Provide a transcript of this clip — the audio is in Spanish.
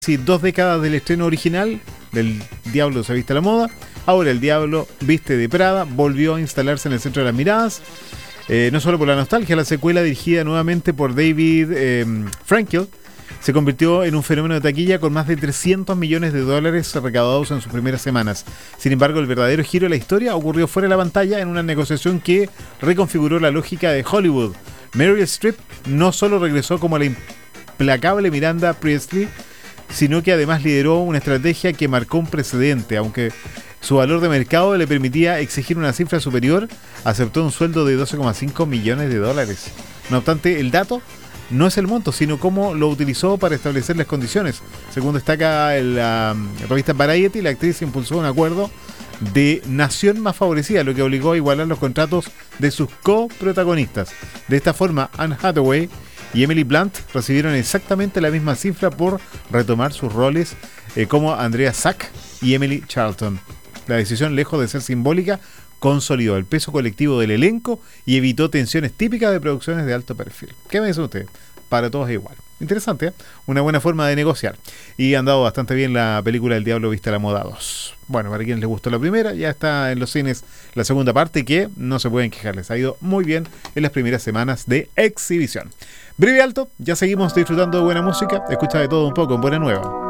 Sí, 2 décadas del estreno original del Diablo se viste a la moda. Ahora el Diablo viste de Prada volvió a instalarse en el centro de las miradas. No solo por la nostalgia, la secuela dirigida nuevamente por David Frankel se convirtió en un fenómeno de taquilla con más de $300 millones recaudados en sus primeras semanas. Sin embargo, el verdadero giro de la historia ocurrió fuera de la pantalla en una negociación que reconfiguró la lógica de Hollywood. Meryl Streep no solo regresó como la implacable Miranda Priestley, sino que además lideró una estrategia que marcó un precedente. Aunque su valor de mercado le permitía exigir una cifra superior, aceptó un sueldo de $12,5 millones. No obstante, el dato no es el monto, sino cómo lo utilizó para establecer las condiciones. Según destaca la revista Variety, la actriz impulsó un acuerdo de nación más favorecida, lo que obligó a igualar los contratos de sus coprotagonistas. De esta forma, Anne Hathaway y Emily Blunt recibieron exactamente la misma cifra por retomar sus roles como Andrea Sack y Emily Charlton. La decisión, lejos de ser simbólica, consolidó el peso colectivo del elenco y evitó tensiones típicas de producciones de alto perfil. ¿Qué me dice usted? Para todos es igual. Interesante, ¿eh? Una buena forma de negociar. Y ha andado bastante bien la película El Diablo viste a la moda 2. Bueno, para quienes les gustó la primera, ya está en los cines la segunda parte, que no se pueden quejar. Les ha ido muy bien en las primeras semanas de exhibición. Breve y alto, ya seguimos disfrutando de buena música. Escucha de todo un poco en Buena Nueva.